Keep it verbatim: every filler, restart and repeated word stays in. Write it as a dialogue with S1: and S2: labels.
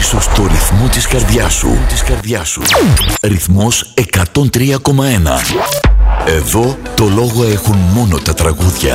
S1: πίσω στο ρυθμό της καρδιάς σου. Της καρδιάς σου. Ρυθμός εκατόν τρία κόμμα ένα. Εδώ το λόγο έχουν μόνο τα τραγούδια.